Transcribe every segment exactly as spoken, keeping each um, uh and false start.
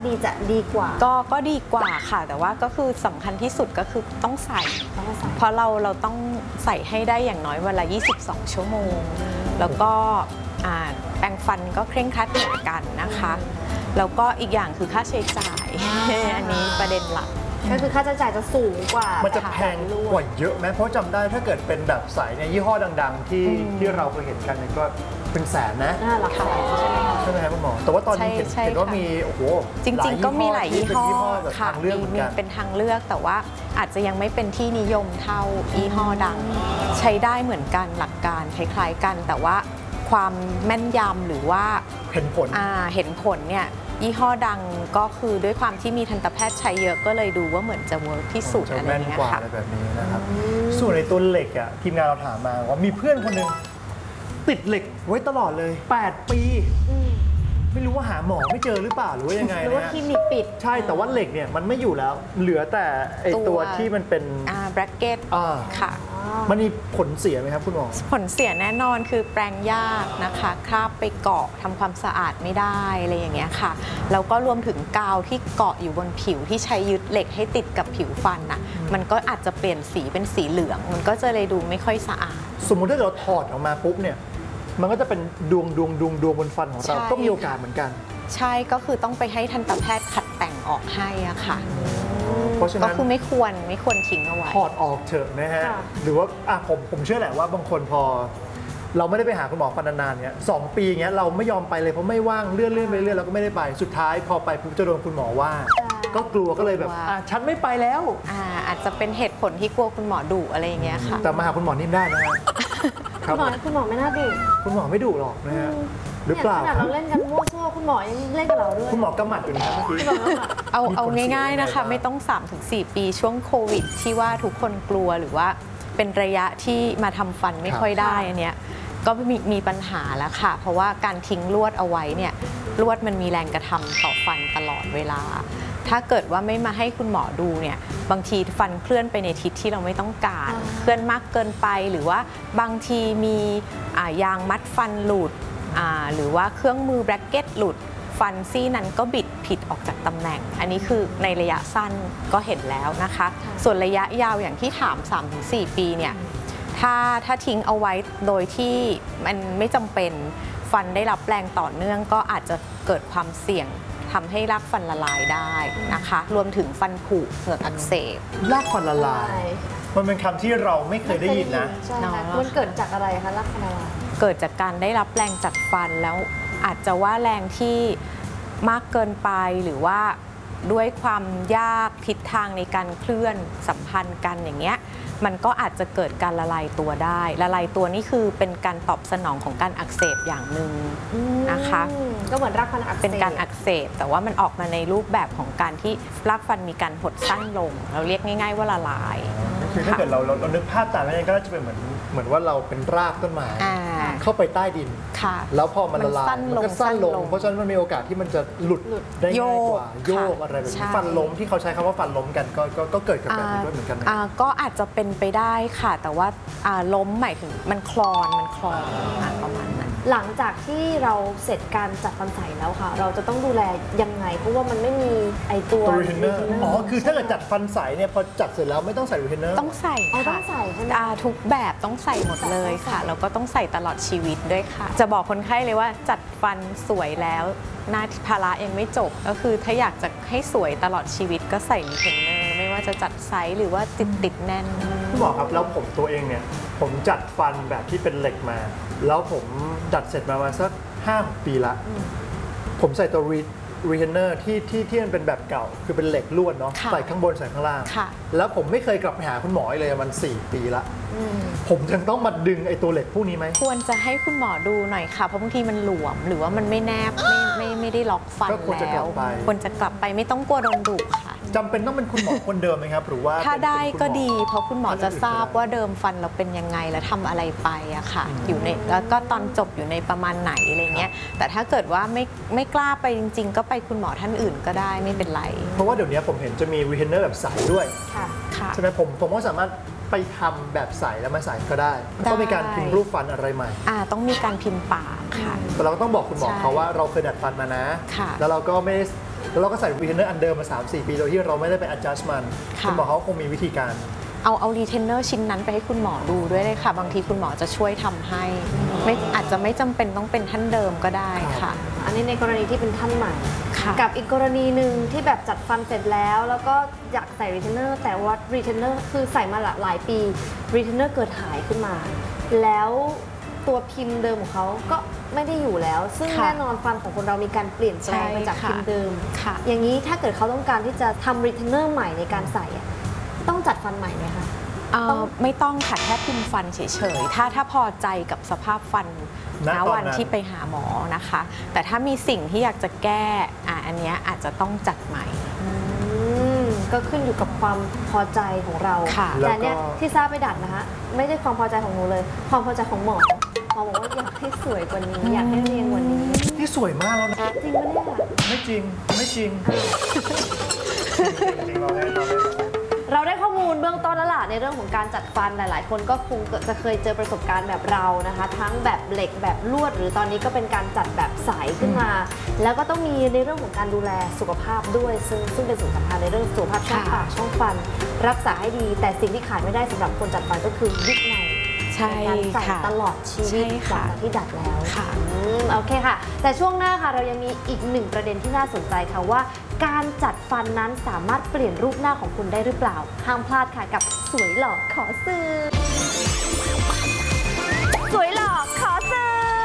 ดีจะดีกว่าก็ก็ดีกว่าค่ะแต่ว่าก็คือสำคัญที่สุดก็คือต้องใส่เพราะเราเราต้องใส่ให้ได้อย่างน้อยวันละยี่สิบสองชั่วโมงแล้วก็แปรงฟันก็เคร่งครัดเหมือนกันนะคะแล้วก็อีกอย่างคือค่าใช้จ่ายอันนี้ประเด็นหลักก็คือค่าใช้จ่ายจะสูงกว่ามันจะแพงกว่าเยอะไหมเพราะจำได้ถ้าเกิดเป็นแบบใสเนี่ยยี่ห้อดังๆที่ที่เราเคยเห็นกันก็เป็นแสนนะหลักแสนใช่ไหมคะใช่ไหมครับคุณหมอแต่ว่าตอนนี้เห็นเห็นว่ามีโอ้โหจริงๆก็มีหลายยี่ห้อค่ะมีเป็นทางเลือกแต่ว่าอาจจะยังไม่เป็นที่นิยมเท่ายี่ห้อดังใช้ได้เหมือนกันหลักการคล้ายๆกันแต่ว่าความแม่นยำหรือว่าเห็นผลเห็นผลเนี่ยยี่ห้อดังก็คือด้วยความที่มีทันตแพทย์ใช้เยอะก็เลยดูว่าเหมือนจะเวิร์กที่สุดอะไรอย่างเงี้ยค่ะอะไรแบบนี้นะครับส่วนในตัวเหล็กอ่ะทีมงานเราถามมาว่ามีเพื่อนคนหนึ่งติดเหล็กไว้ตลอดเลยแปดปีไม่รู้ว่าหาหมอไม่เจอหรือเปล่าหรือว่ายังไงนะหรือว่าคลินิกปิดใช่แต่ว่าเหล็กเนี่ยมันไม่อยู่แล้วเหลือแต่ไอตัวที่มันเป็นอ่าแบรกเก็ตค่ะมันมีผลเสียไหมครับคุณหมอผลเสียแน่นอนคือแปรงยากนะคะคราบไปเกาะทำความสะอาดไม่ได้อะไรอย่างเงี้ยค่ะแล้วก็รวมถึงกาวที่เกาะอยู่บนผิวที่ใช้ยึดเหล็กให้ติดกับผิวฟันน่ะมันก็อาจจะเปลี่ยนสีเป็นสีเหลืองมันก็จะเลยดูไม่ค่อยสะอาดสมมุติถ้าเราถอดออกมาปุ๊บเนี่ยมันก็จะเป็นดวงดวงดวงดวงบนฟันของเราก็มีโอกาสเหมือนกันใช่ก็คือต้องไปให้ทันตแพทย์ขัดแต่งออกให้อะค่ะเพราะฉะนั้นก็คือไม่ควรไม่ควรทิ้งเอาไว้ถอดออกเถอะนะฮะหรือว่าอ่ะผมผมเชื่อแหละว่าบางคนพอเราไม่ได้ไปหาคุณหมอฟันนานๆเนี้ยสองปีเงี้ยเราไม่ยอมไปเลยเพราะไม่ว่างเลื่อนเลื่อนไปเรื่อยเราก็ไม่ได้ไปสุดท้ายพอไปปุ๊บจะโดนคุณหมอว่าก็กลัวก็เลยแบบอ่ะฉันไม่ไปแล้วอ่าอาจจะเป็นเหตุผลที่กลัวคุณหมอดุอะไรอย่างเงี้ยค่ะแต่มาหาคุณหมอนิ่มได้นะฮะคุณหมอคุณหมอไม่น่าดุคุณหมอไม่ดุหรอกนะฮะหรือเปล่าขนาดเราเล่นกันมั่วซั่วคุณหมอยังเล่นกับเราด้วยคุณหมอกำหมัดอยู่นะเมื่อกี้เอาเอาง่ายๆนะคะไม่ต้อง สามถึงสี่ ปีช่วงโควิดที่ว่าทุกคนกลัวหรือว่าเป็นระยะที่มาทำฟันไม่ค่อยได้อันเนี้ยก็มีมีปัญหาแล้วค่ะเพราะว่าการทิ้งลวดเอาไว้เนี่ยลวดมันมีแรงกระทำต่อฟันตลอดเวลาถ้าเกิดว่าไม่มาให้คุณหมอดูเนี่ยบางทีฟันเคลื่อนไปในทิศที่เราไม่ต้องการเคลื่อนมากเกินไปหรือว่าบางทีมียางมัดฟันหลุดหรือว่าเครื่องมือแบรกเก็ตหลุดฟันซี่นั้นก็บิดผิดออกจากตำแหน่งอันนี้คือในระยะสั้นก็เห็นแล้วนะคะส่วนระยะยาวอย่างที่ถาม สามถึงสี่ ปีเนี่ยถ้าถ้าทิ้งเอาไว้โดยที่มันไม่จำเป็นฟันได้รับแรงต่อเนื่องก็อาจจะเกิดความเสี่ยงทำให้รากฟันละลายได้นะคะรวมถึงฟันผุเหงือกอักเสบรากฟันละลายมันเป็นคำที่เราไม่เคยได้ยินนะมันเกิดจากอะไรคะรากฟันละลายเกิดจากการได้รับแรงจากฟันแล้วอาจจะว่าแรงที่มากเกินไปหรือว่าด้วยความยากทิศทางในการเคลื่อนสัมพันธ์กันอย่างเงี้ยมันก็อาจจะเกิดการละลายตัวได้ละลายตัวนี่คือเป็นการตอบสนองของการอักเสบอย่างหนึ่งนะคะก็เหมือนรากฟันอักเสบเป็นการอักเสบแต่ว่ามันออกมาในรูปแบบของการที่รากฟันมีการหดสั้นลงเราเรียกง่ายๆว่าละลายคือถ้าเกิดเราเรานึกภาพตามนั้นก็จะเป็นเหมือนเหมือนว่าเราเป็นรากต้นไม้เข้าไปใต้ดินแล้วพอมันละลายมันก็สั้นลงเพราะฉะนั้นมันมีโอกาสที่มันจะหลุดได้ง่ายกว่าโยกอะไรแบบนี้ฟันล้มที่เขาใช้คำว่าฟันล้มกันก็ก็เกิดกับแบบนี้ด้วยเหมือนกันก็อาจจะเป็นไปได้ค่ะแต่ว่าล้มหมายถึงมันคลอนมันคลอนประมาณนั้นหลังจากที่เราเสร็จการจัดฟันใสแล้วค่ะเราจะต้องดูแลยังไงเพราะว่ามันไม่มีไอตัวรีเทนเนอร์อ๋อคือถ้าเกิดจัดฟันใสเนี่ยพอจัดเสร็จแล้วไม่ต้องใส่รีเทนเนอร์ต้องใส่ค่ะต้องใส่ใช่ไหมทุกแบบต้องใส่หมดเลยค่ะแล้วก็ต้องใส่ตลอดชีวิตด้วยค่ะจะบอกคนไข้เลยว่าจัดฟันสวยแล้วหน้าภาระยังไม่จบก็คือถ้าอยากจะให้สวยตลอดชีวิตก็ใส่รีเทนเนอร์ไม่ว่าจะจัดไซส์หรือว่าติดติดแน่นคุณหมอครับแล้วผมตัวเองเนี่ยผมจัดฟันแบบที่เป็นเหล็กมาแล้วผมดัดเสร็จมาประมาณสักห้าปีละผมใส่ตัวรีเทนเนอร์ที่ที่ที่มันเป็นแบบเก่าคือเป็นเหล็กลวดเนาะใส่ข้างบนใส่ข้างล่างแล้วผมไม่เคยกลับไปหาคุณหมอเลยมันสี่ปีละผมยังต้องมาดึงไอ้ตัวเหล็กพวกนี้ไหมควรจะให้คุณหมอดูหน่อยค่ะเพราะบางทีมันหลวมหรือว่ามันไม่แนบไม่ไม่ไม่ได้ล็อกฟันแล้วควรจะกลับไปไม่ต้องกลัวโดนดุค่ะจำเป็นต้องเป็นคุณหมอคนเดิมไหมครับหรือว่าถ้าได้ก็ดีเพราะคุณหมอจะทราบว่าเดิมฟันเราเป็นยังไงและทำอะไรไปอะค่ะอยู่ในแล้วก็ตอนจบอยู่ในประมาณไหนอะไรเงี้ยแต่ถ้าเกิดว่าไม่ไม่กล้าไปจริงๆก็ไปคุณหมอท่านอื่นก็ได้ไม่เป็นไรเพราะว่าเดี๋ยวนี้ผมเห็นจะมีรีเทนเนอร์แบบใสด้วยใช่ไหมผมผมก็สามารถไปทำแบบใสแล้วมาใส่ก็ได้ต้องมีการพิมพ์รูปฟันอะไรใหม่อ่าต้องมีการพิมพ์ปากค่ะแต่เราก็ต้องบอกคุณหมอเขาว่าเราเคยดัดฟันมานะแล้วเราก็ไม่แล้วเราก็ใส่รีเทนเนอร์อันเดิมมา สามสี่ ปีโดยที่เราไม่ได้ไป adjust มันค่ะคุณหมอเขาคงมีวิธีการเอาเอารีเทนเนอร์ชิ้นนั้นไปให้คุณหมอดูด้วยเลยค่ะ บางทีคุณหมอจะช่วยทำให้ไม่อาจจะไม่จำเป็นต้องเป็นท่านเดิมก็ได้ค่ะอันนี้ในกรณีที่เป็นท่านใหม่ค่ะกับอีกกรณีหนึ่งที่แบบจัดฟันเสร็จแล้ว แล้วก็อยากใส่รีเทนเนอร์แต่ว่ารีเทนเนอร์คือใส่มาหลายปีรีเทนเนอร์เกิดหายขึ้นมา แล้วตัวพิมพ์เดิมของเขาก็ไม่ได้อยู่แล้ว ซึ่งค่ะแน่นอนฟันของคนเรามีการเปลี่ยนแปลงไปจากใช่ค่ะพิมพ์เดิมค่ะอย่างนี้ถ้าเกิดเขาต้องการที่จะทำรีเทนเนอร์ใหม่ในการใส่อะต้องจัดฟันใหม่ไหมคะเอ่อไม่ต้องค่ะแค่พิมพ์ฟันเฉยๆ ถ้าถ้าพอใจกับสภาพฟันณณตอนนั้นวันที่ไปหาหมอนะคะ แต่ถ้ามีสิ่งที่อยากจะแก้อ่ะอันเนี้ยอาจจะต้องจัดใหม่อืมก็ขึ้นอยู่กับความพอใจของเราค่ะแต่เนี่ยแล้วก็ที่ทราบไปดัดนะคะไม่ได้ความพอใจของหนูเลย ความพอใจของหมอหมอบอกว่าอยากให้สวยกว่านี้ อยากให้เรียงกว่านี้ที่สวยมากแล้วนะจริงปะเนี่ยไม่จริงไม่จริงจริงๆเราให้เราให้เราได้ข้อมูลเบื้องต้นแล้วล่ะในเรื่องของการจัดฟันหลาย ๆ คนก็คงจะเคยเจอประสบการณ์แบบเรานะคะ ทั้งแบบเหล็กแบบลวด หรือตอนนี้ก็เป็นการจัดแบบใสขึ้นมา แล้วก็ต้องมีในเรื่องของการดูแลสุขภาพด้วย ซึ่งซึ่งเป็นสิ่งสำคัญในเรื่องสุขภาพช่องปากช่องฟัน รักษาให้ดี แต่สิ่งที่ขาดไม่ได้สำหรับคนจัดฟันก็คือวินัยใช่ในการใส่ค่ะตลอดชีวิตใช่หลัค่ะงจากที่ดัดแล้วค่ะอืมโอเคค่ะ แต่ช่วงหน้าค่ะเรายังมีอีกหนึ่งประเด็นที่น่าสนใจค่ะว่า การจัดฟันนั้นสามารถเปลี่ยนรูปหน้าของคุณได้หรือเปล่า ห้ามพลาดค่ะกับสวยหล่อขอซื้อสวยหล่อขอซื้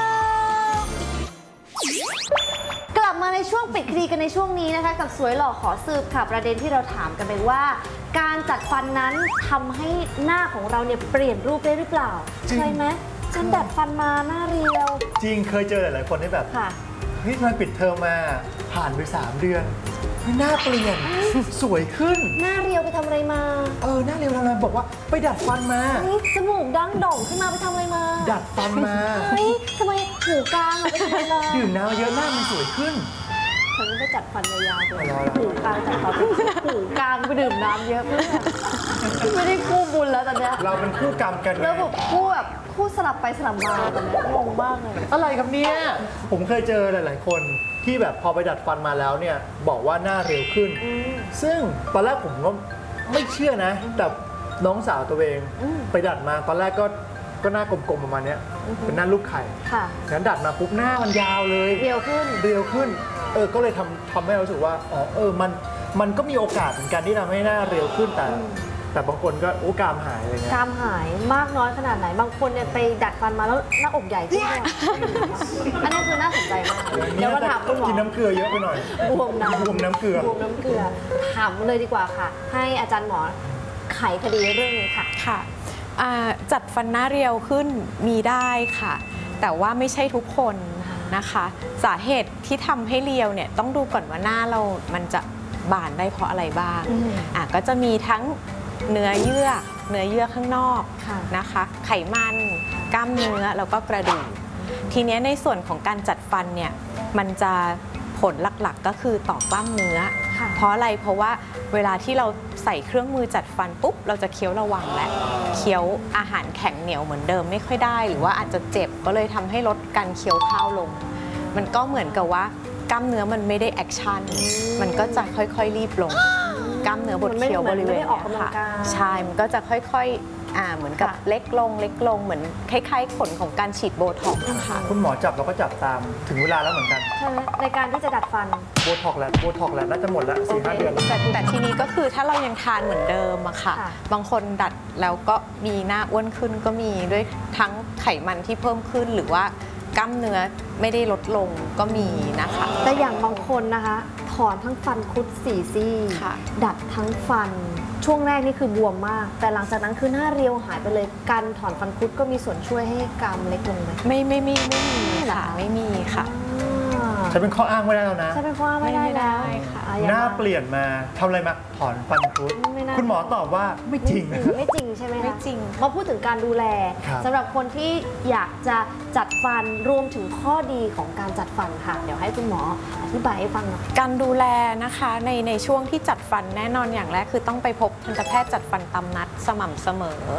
อกลับมาในช่วงปิดคดีกันในช่วงนี้นะคะกับสวยหล่อขอสืบค่ะประเด็นที่เราถามกันไปว่า การจัดฟันนั้นทำให้หน้าของเราเนี่ยเปลี่ยนรูปได้หรือเปล่าจริงเคยไหมฉันดัดฟันมาหน้าเรียวจริงเคยเจอหลายๆคนที่แบบค่ะเฮ้ยทำไมปิดเทอมมาผ่านไปสามเดือนเฮ้ยหน้าเปลี่ยนสวยขึ้นหน้าเรียวไปทำอะไรมาเออหน้าเร็วทำอะไรบอกว่าไปดัดฟันมาเฮ้ยจมูกดั้งโด่งขึ้นมาไปทำอะไรมาดัดฟันมาเฮ้ยทำไมหูกลางอะไปทำอะไรมาดื่มน้ำเยอะหน้ามันสวยขึ้นฉันไปจัดฟันยาวๆเลยเอาละหูกลางจัดฟันหูกลางไปดื่มน้ำเยอะเพื่อนไม่ได้คู่บุญแล้วตอนเนี้ยเราเป็นคู่กรรมกันไงแล้วแบบคู่แบบคู่สลับไปสลับมาตอนเนี้ยงงมากเลยอะไรครับเนี่ยผมเคยเจอหลาย ๆ คนที่แบบพอไปดัดฟันมาแล้วเนี่ยบอกว่าหน้าเร็วขึ้นอืมซึ่งตอนแรกผมก็ไม่เชื่อนะ แต่น้องสาวตัวเองอืมไปดัดมาตอนแรกก็ก็หน้ากลมๆประมาณเนี้ยเป็นหน้าลูกไข่ค่ะงั้นดัดมาปุ๊บหน้ามันยาวเลยเรียวขึ้นเรียวขึ้นเออก็เลยทำทำให้เรารู้สึกว่าอ๋อเออมันมันก็มีโอกาสเหมือนกันที่ทำให้หน้าเร็วขึ้นแต่ แต่บางคนก็โอ้กรามหายอะไรเงี้ยกรามหายมากน้อยขนาดไหน บางคนเนี่ยไปดัดฟันมาแล้วหน้าอกใหญ่ขึ้นด้วยอันนี้คือน่าสนใจมากเดี๋ยวมาถามคุณหมอกินน้ำเกลือเยอะไปหน่อยบวมน้ำบวมน้ำเกลือบวมน้ำเกลือถามเลยดีกว่าค่ะ ให้อาจารย์หมอไขคดีเรื่องนี้ค่ะค่ะอ่าจัดฟันหน้าเรียวขึ้นมีได้ค่ะ แต่ว่าไม่ใช่ทุกคนนะคะ สาเหตุที่ทำให้เรียวเนี่ยต้องดูก่อนว่าหน้าเรามันจะบานได้เพราะอะไรบ้างอืมอ่ะก็จะมีทั้งเนื้อเยื่อเนื้อเยื่อข้างนอกค่ะนะคะ ไขมันกล้ามเนื้อแล้วก็กระดูกทีเนี้ยในส่วนของการจัดฟันเนี่ยมันจะผลหลักๆก็คือต่อกล้ามเนื้อค่ะเพราะอะไรเพราะว่าเวลาที่เราใส่เครื่องมือจัดฟันปุ๊บเราจะเคี้ยวระวังแหละเคี้ยวอาหารแข็งเหนียวเหมือนเดิมไม่ค่อยได้ หรือว่าอาจจะเจ็บก็เลยทำให้ลดการเคี้ยวข้าวลง มันก็เหมือนกับว่ากล้ามเนื้อมันไม่ได้แอคชั่นมันก็จะค่อยๆรีบลงกล้ามเนื้อบดเคี้ยวบริเวณไม่ได้ออกกำลังค่ะกายใช่มันก็จะค่อยๆอ่าเหมือนกับค่ะเล็กลงเล็กลงเหมือนคล้ายๆผลของการฉีดโบท็อกซ์นะคะคุณหมอจับเราก็จับตามถึงเวลาแล้วเหมือนกันใช่ไหมในการที่จะดัดฟันโบท็อกซ์แหละโบท็อกซ์แหละน่าจะหมดแล้วสี่ห้าโอเคเดือนแล้วแต่แต่ทีนี้ก็คือถ้าเรายังทานเหมือนเดิมอะค่ะค่ะบางคนดัดแล้วก็มีหน้าอ้วนขึ้นก็มีด้วยทั้งไขมันที่เพิ่มขึ้นหรือว่ากล้ามเนื้อไม่ได้ลดลงก็มีนะคะแต่อย่างบางคนนะคะ ถอนทั้งฟันคุดสี่ซี่ค่ะดัดทั้งฟัน ช่วงแรกนี่คือบวมมาก แต่หลังจากนั้นคือหน้าเรียวหายไปเลย การถอนฟันคุดก็มีส่วนช่วยให้กรามเล็กลงไหมไม่ไม่ไม่ไม่มีไม่เหรอค่ะคะไม่มีค่ะอ่าใช้เป็นข้ออ้างไม่ได้แล้วนะใช่เป็นเพราะว่าไม่ได้แล้วไม่ได้ค่ะอ่หน้าเปลี่ยนมาทำอะไรมาถอนฟันครุดไม่น่าคุณหมอตอบว่าไม่จริงไม่จริงใช่ไหมคะไม่จริงมาพูดถึงการดูแลครับสำหรับคนที่อยากจะจัดฟันรวมถึงข้อดีของการจัดฟันค่ะ เดี๋ยวให้คุณหมออธิบายให้ฟังหน่อยการดูแลนะคะในในช่วงที่จัดฟันแน่นอนอย่างแรกคือต้องไปพบทันตแพทย์จัดฟันตามนัดสม่ำเสมอ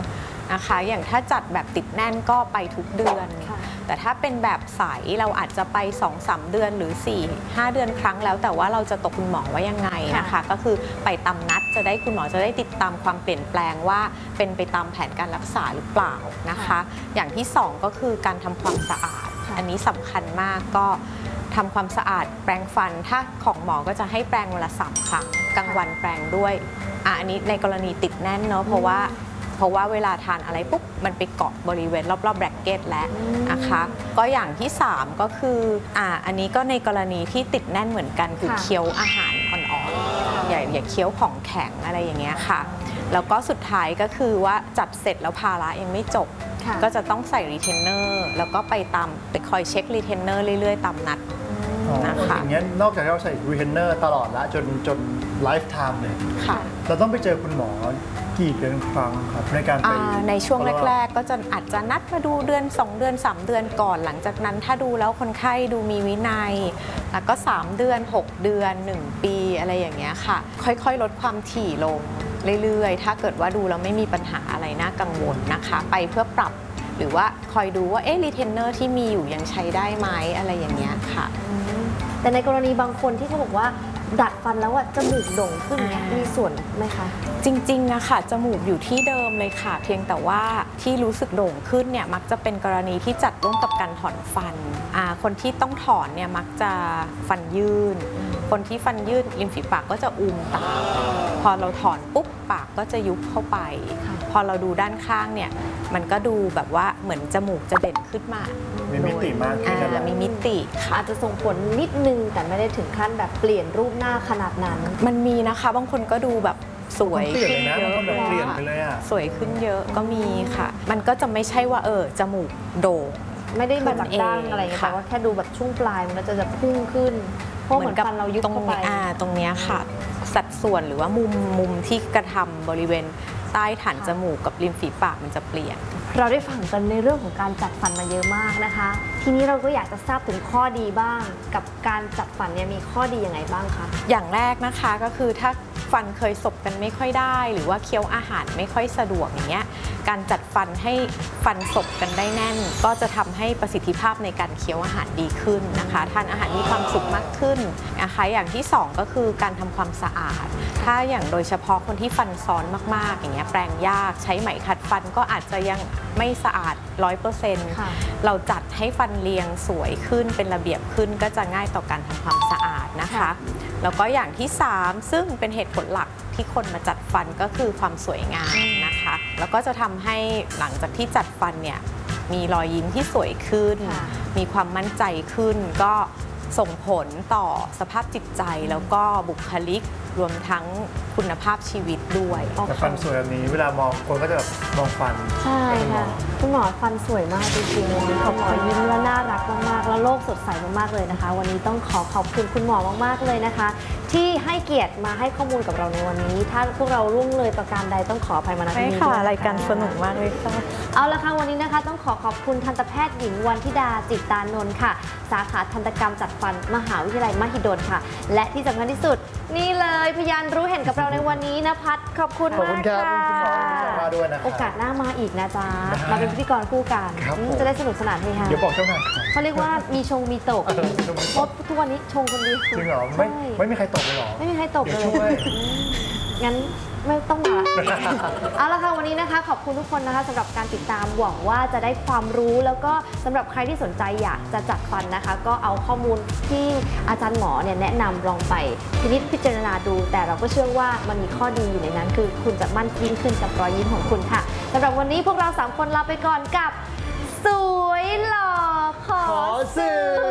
นะคะอย่างถ้าจัดแบบติดแน่นก็ไปทุกเดือนค่ะแต่ถ้าเป็นแบบใสเราอาจจะไป สองสาม เดือนหรือ สี่ห้า เดือนครั้งแล้วแต่ว่าเราจะตกคุณหมอว่ายังไงนะคะค่ะก็คือไปตามนัดจะได้คุณหมอจะได้ติดตามความเปลี่ยนแปลงว่าเป็นไปตามแผนการรักษาหรือเปล่านะคะค่ะอย่างที่สองก็คือการทำความสะอาดค่ะอันนี้สำคัญมากก็ทำความสะอาดแปรงฟันถ้าของหมอก็จะให้แปรงวันละสามครั้งกลางวันแปรงด้วยอ่ะอันนี้ในกรณีติดแน่นเนาะเพราะว่าเพราะว่าเวลาทานอะไรปุ๊บมันไปเกาะบริเวณรอบๆแบรกเก็ตแล้วนะคะก็อย่างที่สามก็คืออ่ะอันนี้ก็ในกรณีที่ติดแน่นเหมือนกันคือค่ะเคี้ยวอาหารอ่อนๆอย่าอย่าเคี้ยวของแข็งอะไรอย่างเงี้ยค่ะแล้วก็สุดท้ายก็คือว่าจัดเสร็จแล้วภาระยังไม่จบค่ะก็จะต้องใส่รีเทนเนอร์แล้วก็ไปตามไปคอยเช็ครีเทนเนอร์เรื่อยๆ ตามนัด นะคะอย่างเงี้ยนอกจากที่เราใส่รีเทนเนอร์ตลอดละจนจนไลฟ์ไทม์เลยค่ะเราต้องไปเจอคุณหมอกี่เดือนครั้งครับในการไปอ่าในช่วงแรก ๆ ก็จะอาจจะนัดมาดูเดือน สอง เดือน สาม เดือนก่อน หลังจากนั้นถ้าดูแล้วคนไข้ดูมีวินัยแล้วก็ สาม เดือน หก เดือน หนึ่ง ปีอะไรอย่างเงี้ยค่ะ ค่อยๆ ลดความถี่ลงเรื่อยๆ ถ้าเกิดว่าดูแล้วไม่มีปัญหาอะไรน่ากังวลนะคะ ไปเพื่อปรับหรือว่าคอยดูว่าเอ๊ะรีเทนเนอร์ที่มีอยู่ยังใช้ได้ไหมอะไรอย่างเงี้ยค่ะแต่ในกรณีบางคนที่เขาบอกว่าดัดฟันแล้วอะจมูกโด่งขึ้นเนี่ยอ่ามีมีส่วนไหมคะจริงๆอะค่ะจมูกอยู่ที่เดิมเลยค่ะ เพียงแต่ว่าที่รู้สึกโด่งขึ้นเนี่ยมักจะเป็นกรณีที่จัดร่วมกับการถอนฟันอ่าคนที่ต้องถอนเนี่ยมักจะฟันยื่น คนที่ฟันยื่นริมฝีปากก็จะอูมตามพอเราถอนปุ๊บปากก็จะยุบเข้าไปค่ะพอเราดูด้านข้างเนี่ยมันก็ดูแบบว่าเหมือนจมูกจะเด่นขึ้นมามีมิติมากขึ้นอ่านะมีมิติค่ะอาจจะส่งผลนิดนึงแต่ไม่ได้ถึงขั้นแบบเปลี่ยนรูปหน้าขนาดนั้นมันมีนะคะบางคนก็ดูแบบสวยเปลี่ยนขึ้เลยนนะเยบางอะคนแบบเปลี่ยนค่ะไปเลยอ่ะสวยขึ้นเยอะก็มีค่ะ มันก็จะไม่ใช่ว่าเออจมูกโด่งไม่ได้มาจากดั้งขึ้นเองอะไรอย่างเงี้ยค่ะแต่ว่าแค่ดูแบบช่วงปลายมันก็จะแบบพุ่งขึ้น เพราะเหมือนฟันเรายุบตรงเข้าไปนี้อ่าตรงเนี้ยค่ะ สัดส่วนหรือว่ามุมมุมที่กระทำบริเวณใต้ฐานจมูกกับริมฝีปากมันจะเปลี่ยนเราได้ฟังกันในเรื่องของการจัดฟันมาเยอะมากนะคะ ทีนี้เราก็อยากจะทราบถึงข้อดีบ้าง กับการจัดฟันเนี่ยมีข้อดียังไงบ้างคะอย่างแรกนะคะก็คือถ้าฟันเคยสบกันไม่ค่อยได้ หรือว่าเคี้ยวอาหารไม่ค่อยสะดวกอย่างเงี้ยการจัดฟันให้ฟันสบกันได้แน่น ก็จะทำให้ประสิทธิภาพในการเคี้ยวอาหารดีขึ้นนะคะทานอาหารมีความสุขมากขึ้นนะคะอย่างที่สองก็คือการทำความสะอาด ถ้าอย่างโดยเฉพาะคนที่ฟันซ้อนมากๆอย่างเงี้ยแปรงยากใช้ไหมขัดฟันก็อาจจะยังไม่สะอาด ร้อยเปอร์เซ็นต์ค่ะเราจัดให้ฟันเรียงสวยขึ้นเป็นระเบียบขึ้นก็จะง่ายต่อการทำความสะอาดนะคะค่ะแล้วก็อย่างที่สามซึ่งเป็นเหตุผลหลักที่คนมาจัดฟันก็คือความสวยงามนะคะ แล้วก็จะทำให้หลังจากที่จัดฟันเนี่ยมีรอยยิ้มที่สวยขึ้นค่ะมีความมั่นใจขึ้น ก็ส่งผลต่อสภาพจิตใจแล้วก็บุคลิกรวมทั้งคุณภาพชีวิตด้วยแต่ฟันสวยแบบนี้เวลามองคนก็จะแบบมองฟันใช่ค่ะคุณหมอฟันสวยมากจริงๆวันนี้ขอบคุณยิ้มและน่ารักมากๆแล้วโลกสดใสมากๆเลยนะคะ วันนี้ต้องขอขอบคุณคุณหมอมากๆเลยนะคะ ที่ให้เกียรติมาให้ข้อมูลกับเราในวันนี้ ถ้าพวกเราล่วงเลยประการใดต้องขออภัยมาณที่ใช่นี้ค่ะด้วยนะคะรายการสนุกมากเลยค่ะเอาละค่ะวันนี้นะคะต้องขอขอบคุณทันตแพทย์หญิงวันธิดาจิตตานนท์ค่ะ สาขาทันตกรรมจัดฟันมหาวิทยาลัยมหิดลค่ะ และที่สำคัญที่สุดนี่เลยพยานรู้เห็นกับเราในวันนี้นะพัดขอบคุณขอบมาคุกณครับค่ะคุณหมอที่มาด้วยนะครับโอกาสหน้ามาอีกนะจ๊ะได้มาเป็นพิธีกรคู่กันครับอืมผมจะได้สนุกสนานเฮฮาเดี๋ยวบอกเจ้านายครับเขาเรียกว่ามีชงมีตกเออชงมีตกเพราะทุกวันนี้ชงคนเดียวจริงเหรอไม่ใช่ไม่มีใครตกเลยเหรอไม่มีใครตกเดี๋เลยวย ช่วยอืมงั้นไม่ต้องมาเอาละค่ะวันนี้นะคะขอบคุณทุกคนนะคะสำหรับการติดตามหวังว่าจะได้ความรู้แล้วก็สำหรับใครที่สนใจอยากจะจัดฟันนะคะ ก็เอาข้อมูลที่อาจารย์หมอเนี่ยแนะนำลองไปพินิจพิจารณาดู แต่เราก็เชื่อว่ามันมีข้อดีอยู่ในนั้น คือคุณจะมั่นยิ่งขึ้นกับรอยยิ้มของคุณค่ะสำหรับวันนี้พวกเราสามคนลาไปก่อนกับสวยหล่อขอขอสื่อ